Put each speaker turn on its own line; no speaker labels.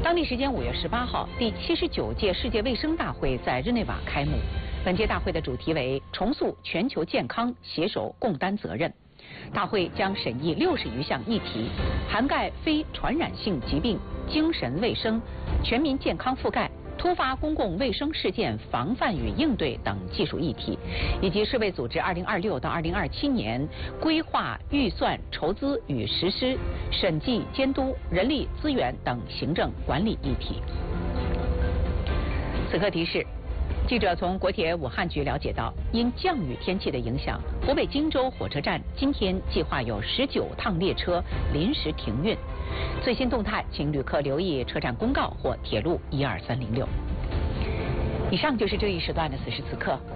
当地时间5月18号，第79届世界卫生大会在日内瓦开幕。本届大会的主题为“重塑全球健康，携手共担责任”。大会将审议60余项议题，涵盖非传染性疾病、精神卫生、全民健康覆盖、突发公共卫生事件防范与应对等技术议题，以及世卫组织2026到2027年规划、预算、筹资与实施、审计、监督、人力资源等行政管理议题。此刻提示。记者从国铁武汉局了解到，因降雨天气的影响，湖北荆州火车站今天计划有19趟列车临时停运。最新动态，请旅客留意车站公告或铁路12306。以上就是这一时段的此时此刻。